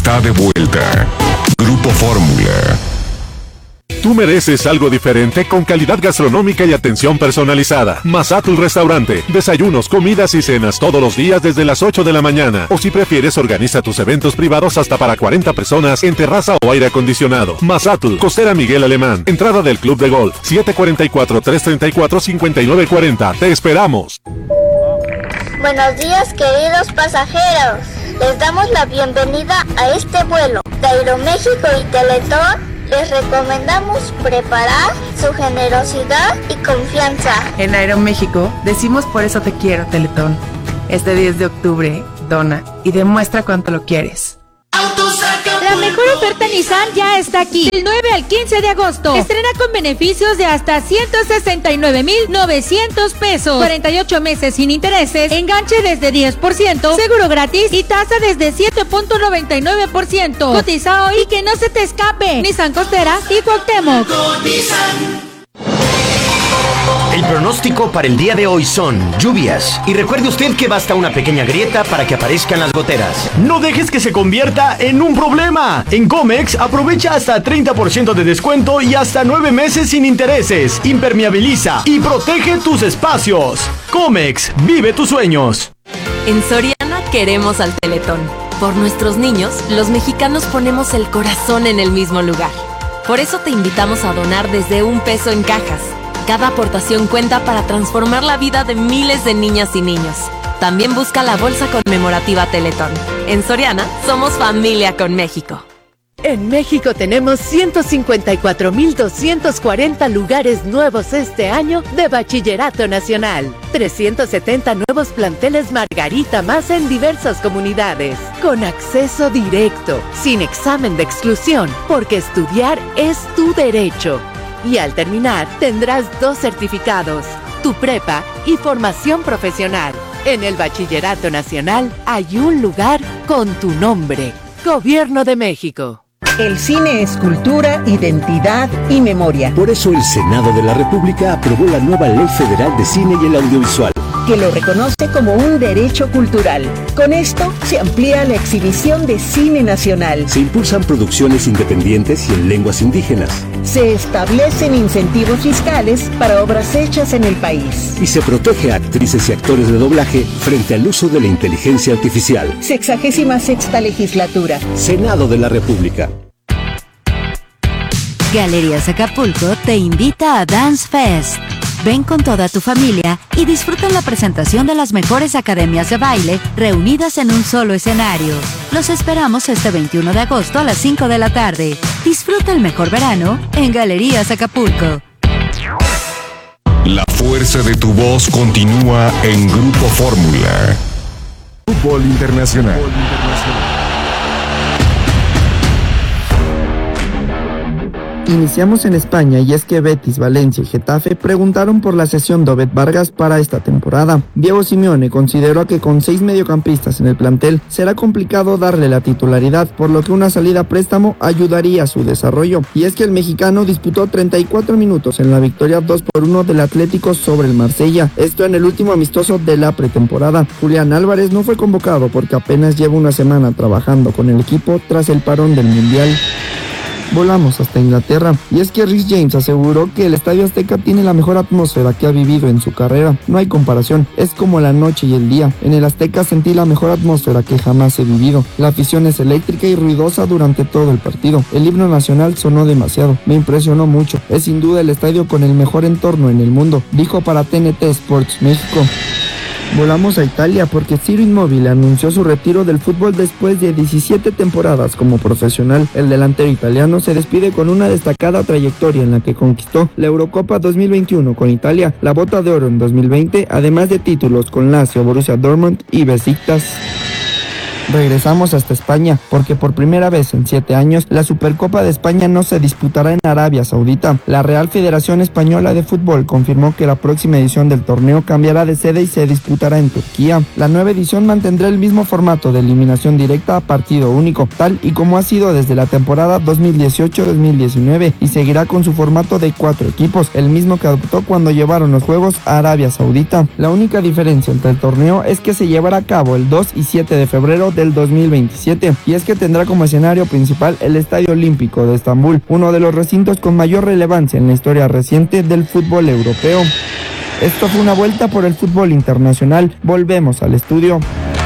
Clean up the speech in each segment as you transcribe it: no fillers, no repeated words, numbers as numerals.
está de vuelta. Grupo Fórmula. Tú mereces algo diferente con calidad gastronómica y atención personalizada. Mazatul Restaurante. Desayunos, comidas y cenas todos los días desde las 8 de la mañana. O si prefieres, organiza tus eventos privados hasta para 40 personas en terraza o aire acondicionado. Mazatul, Costera Miguel Alemán. Entrada del Club de Golf. 744-334-5940. Te esperamos. Buenos días, queridos pasajeros. Les damos la bienvenida a este vuelo de Aeroméxico y Teletón. Les recomendamos preparar su generosidad y confianza. En Aeroméxico decimos por eso te quiero, Teletón. Este 10 de octubre, dona y demuestra cuánto lo quieres. La mejor oferta Nissan ya está aquí. Del 9 al 15 de agosto. Estrena con beneficios de hasta 169,900 pesos. 48 meses sin intereses. Enganche desde 10%. Seguro gratis y tasa desde 7.99%. Cotiza hoy y que no se te escape. Nissan Costera y Cuauhtémoc. El pronóstico para el día de hoy son lluvias. Y recuerde usted que basta una pequeña grieta para que aparezcan las goteras. No dejes que se convierta en un problema. En Comex aprovecha hasta 30% de descuento y hasta 9 meses sin intereses. Impermeabiliza y protege tus espacios. Comex, vive tus sueños. En Soriana queremos al Teletón. Por nuestros niños, los mexicanos ponemos el corazón en el mismo lugar. Por eso te invitamos a donar desde $1 en cajas. Cada aportación cuenta para transformar la vida de miles de niñas y niños. También busca la bolsa conmemorativa Teletón. En Soriana, somos familia con México. En México tenemos 154,240 lugares nuevos este año de Bachillerato Nacional. 370 nuevos planteles Margarita más en diversas comunidades. Con acceso directo, sin examen de exclusión, porque estudiar es tu derecho. Y al terminar, tendrás 2 certificados, tu prepa y formación profesional. En el Bachillerato Nacional hay un lugar con tu nombre. Gobierno de México. El cine es cultura, identidad y memoria. Por eso el Senado de la República aprobó la nueva Ley Federal de Cine y el Audiovisual, que lo reconoce como un derecho cultural. Con esto se amplía la exhibición de cine nacional. Se impulsan producciones independientes y en lenguas indígenas. Se establecen incentivos fiscales para obras hechas en el país. Y se protege a actrices y actores de doblaje frente al uso de la inteligencia artificial. 66ª legislatura. Senado de la República. Galerías Acapulco te invita a Dance Fest. Ven con toda tu familia y disfruta la presentación de las mejores academias de baile reunidas en un solo escenario. Los esperamos este 21 de agosto a las 5 de la tarde. Disfruta el mejor verano en Galerías Acapulco. La fuerza de tu voz continúa en Grupo Fórmula. Fútbol Internacional. Iniciamos en España y es que Betis, Valencia y Getafe preguntaron por la cesión de Obed Vargas para esta temporada. Diego Simeone consideró que con 6 mediocampistas en el plantel será complicado darle la titularidad, por lo que una salida a préstamo ayudaría a su desarrollo. Y es que el mexicano disputó 34 minutos en la victoria 2-1 del Atlético sobre el Marsella, esto en el último amistoso de la pretemporada. Julián Álvarez no fue convocado porque apenas lleva una semana trabajando con el equipo tras el parón del Mundial. Volamos hasta Inglaterra, y es que Reece James aseguró que el Estadio Azteca tiene la mejor atmósfera que ha vivido en su carrera. No hay comparación, es como la noche y el día. En el Azteca sentí la mejor atmósfera que jamás he vivido. La afición es eléctrica y ruidosa durante todo el partido. El himno nacional sonó demasiado, me impresionó mucho. Es sin duda el estadio con el mejor entorno en el mundo, dijo para TNT Sports México. Volamos a Italia porque Ciro Immobile anunció su retiro del fútbol después de 17 temporadas como profesional. El delantero italiano se despide con una destacada trayectoria en la que conquistó la Eurocopa 2021 con Italia, la Bota de Oro en 2020, además de títulos con Lazio, Borussia Dortmund y Besiktas. Regresamos hasta España, porque por primera vez en 7 años, la Supercopa de España no se disputará en Arabia Saudita. La Real Federación Española de Fútbol confirmó que la próxima edición del torneo cambiará de sede y se disputará en Turquía. La nueva edición mantendrá el mismo formato de eliminación directa a partido único, tal y como ha sido desde la temporada 2018-2019, y seguirá con su formato de 4 equipos, el mismo que adoptó cuando llevaron los Juegos a Arabia Saudita. La única diferencia entre el torneo es que se llevará a cabo el 2 y 7 de febrero del 2027, y es que tendrá como escenario principal el Estadio Olímpico de Estambul, uno de los recintos con mayor relevancia en la historia reciente del fútbol europeo. Esto fue una vuelta por el fútbol internacional. Volvemos al estudio.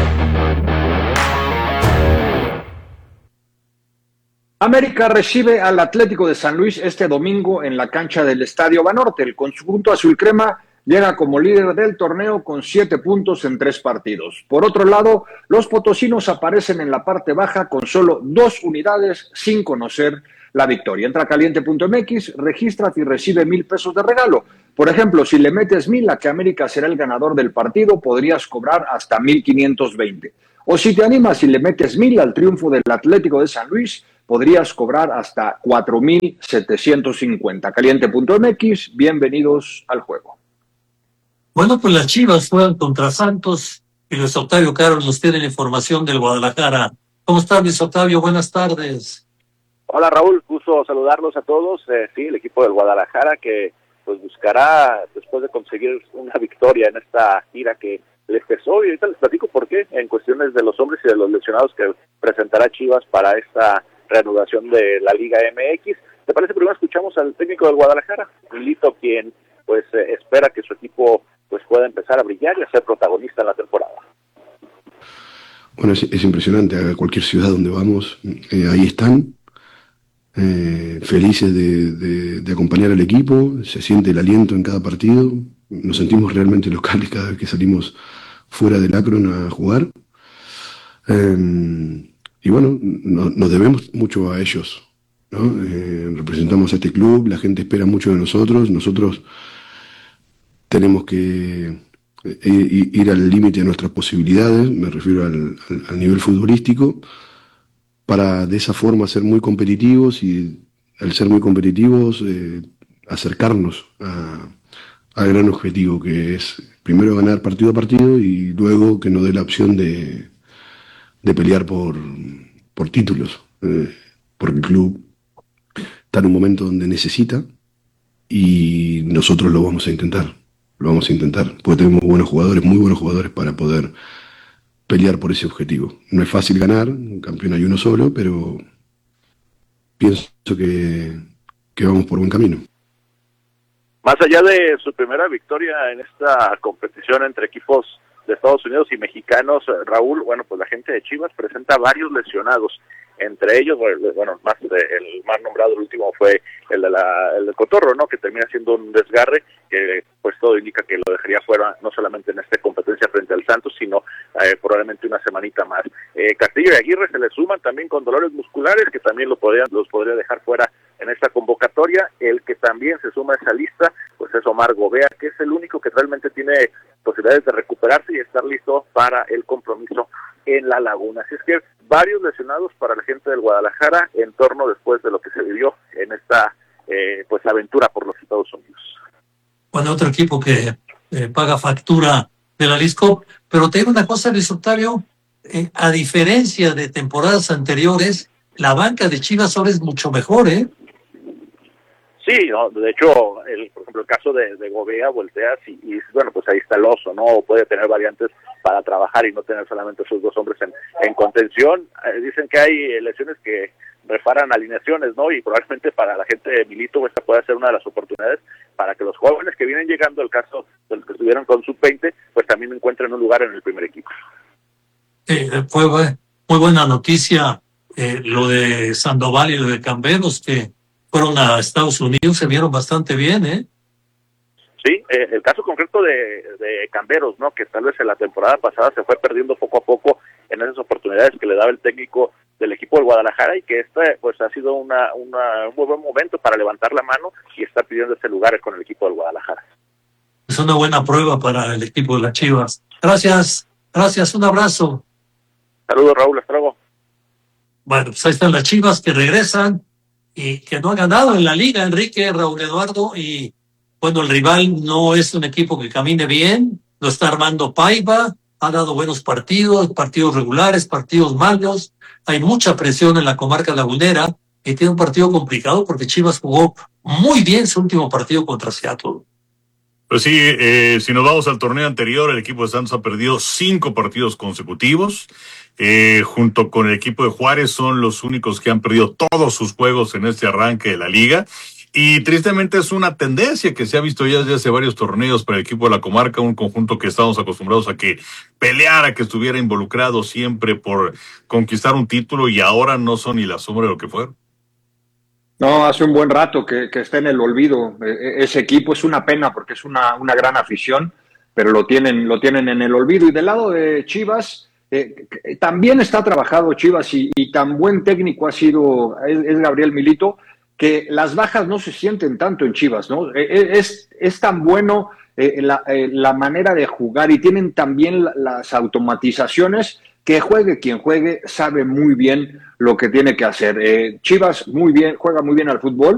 América recibe al Atlético de San Luis este domingo en la cancha del Estadio Banorte. El conjunto azul crema llega como líder del torneo con 7 puntos en 3 partidos. Por otro lado, los potosinos aparecen en la parte baja con solo 2 unidades sin conocer la victoria. Entra a caliente.mx, regístrate y recibe 1,000 pesos de regalo. Por ejemplo, si le metes 1,000 a que América será el ganador del partido, podrías cobrar hasta 1,520. O si te animas y le metes 1,000 al triunfo del Atlético de San Luis, podrías cobrar hasta 4,750. Caliente.mx, bienvenidos al juego. Bueno, pues las Chivas juegan contra Santos y Luis Octavio Carlos nos tiene la información del Guadalajara. ¿Cómo estás, Luis Octavio? Buenas tardes. Hola, Raúl, gusto saludarlos a todos. Sí, el equipo del Guadalajara que pues buscará, después de conseguir una victoria en esta gira que les pesó, y ahorita les platico por qué, en cuestiones de los hombres y de los lesionados que presentará Chivas para esta reanudación de la Liga MX. ¿Te parece? Primero escuchamos al técnico del Guadalajara, Milito, quien pues espera que su equipo pues pueda empezar a brillar y a ser protagonista en la temporada. Bueno, es impresionante, a cualquier ciudad donde vamos, ahí están, felices de acompañar al equipo, se siente el aliento en cada partido, nos sentimos realmente locales cada vez que salimos fuera del Akron a jugar. Y bueno, nos debemos mucho a ellos, ¿no? Representamos a este club, la gente espera mucho de nosotros tenemos que ir al límite de nuestras posibilidades, me refiero al nivel futbolístico, para de esa forma ser muy competitivos y al ser muy competitivos acercarnos al gran objetivo, que es primero ganar partido a partido y luego que nos dé la opción de pelear por títulos, porque el club está en un momento donde necesita y nosotros lo vamos a intentar, porque tenemos buenos jugadores, muy buenos jugadores para poder pelear por ese objetivo. No es fácil ganar, un campeón hay uno solo, pero pienso que vamos por buen camino. Más allá de su primera victoria en esta competición entre equipos de Estados Unidos y mexicanos, Raúl, bueno, pues la gente de Chivas presenta varios lesionados. Entre ellos, bueno, el más nombrado, el último fue el del Cotorro, ¿no? Que termina siendo un desgarre, que pues todo indica que lo dejaría fuera, no solamente en esta competencia frente al Santos, sino probablemente una semanita más. Castillo y Aguirre se le suman también con dolores musculares, que también los podría dejar fuera en esta convocatoria. El que también se suma a esa lista, pues es Omar Gobea, que es el único que realmente tiene posibilidades de recuperarse y estar listo para el compromiso en La Laguna. Así es que varios lesionados para la gente del Guadalajara en torno después de lo que se vivió en esta pues aventura por los Estados Unidos. Bueno, otro equipo que paga factura de la Leagues Cup, pero te digo una cosa, Luis Octavio, a diferencia de temporadas anteriores, la banca de Chivas ahora es mucho mejor, ¿eh? Sí, no, de hecho, por ejemplo, el caso de Gobea, volteas y bueno, pues ahí está el oso, ¿no? Puede tener variantes para trabajar y no tener solamente esos dos hombres en contención. Dicen que hay lesiones que reparan alineaciones, ¿no? Y probablemente para la gente de Milito esta puede ser una de las oportunidades para que los jóvenes que vienen llegando, el caso de los que estuvieron con sub-20, pues también encuentren un lugar en el primer equipo. Fue muy buena noticia lo de Sandoval y lo de Camberos, que fueron a Estados Unidos, se vieron bastante bien, ¿eh? Sí, el caso concreto de Camberos, ¿no? Que tal vez en la temporada pasada se fue perdiendo poco a poco en esas oportunidades que le daba el técnico del equipo del Guadalajara, y que pues ha sido un muy buen momento para levantar la mano y estar pidiendo ese lugar con el equipo del Guadalajara. Es una buena prueba para el equipo de las Chivas. Gracias, un abrazo. Saludos, Raúl, hasta luego. Bueno, pues ahí están las Chivas que regresan y que no han ganado en la liga, Enrique, Raúl Eduardo, y bueno, el rival no es un equipo que camine bien, lo está armando Paiva, ha dado buenos partidos regulares, partidos malos, hay mucha presión en la comarca lagunera y tiene un partido complicado porque Chivas jugó muy bien su último partido contra Seattle. Pues sí, si nos vamos al torneo anterior, el equipo de Santos ha perdido 5 partidos consecutivos. Junto con el equipo de Juárez son los únicos que han perdido todos sus juegos en este arranque de la liga. Y tristemente es una tendencia que se ha visto ya desde hace varios torneos para el equipo de la comarca, un conjunto que estamos acostumbrados a que peleara, que estuviera involucrado siempre por conquistar un título, y ahora no son ni la sombra de lo que fueron. No, hace un buen rato que está en el olvido. Ese equipo es una pena porque es una gran afición, pero lo tienen en el olvido. Y del lado de Chivas, también está trabajado Chivas y tan buen técnico es Gabriel Milito, que las bajas no se sienten tanto en Chivas, ¿no? Es tan bueno la manera de jugar, y tienen también las automatizaciones, que juegue quien juegue, sabe muy bien lo que tiene que hacer. Chivas juega muy bien al fútbol,